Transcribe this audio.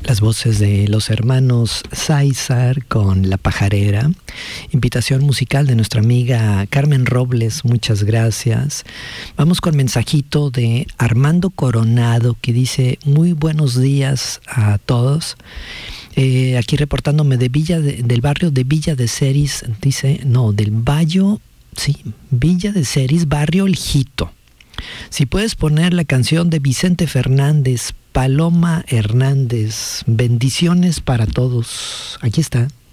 Las voces de los hermanos Sáizar con La Pajarera. Invitación musical de nuestra amiga Carmen Robles, muchas gracias. Vamos con mensajito de Armando Coronado que dice: muy buenos días a todos. Aquí reportándome del barrio de Villa de Ceris, dice, no, del Valle, sí, Villa de Ceris, barrio El Jito. Si puedes poner la canción de Vicente Fernández, Paloma Hernández, bendiciones para todos. Aquí está.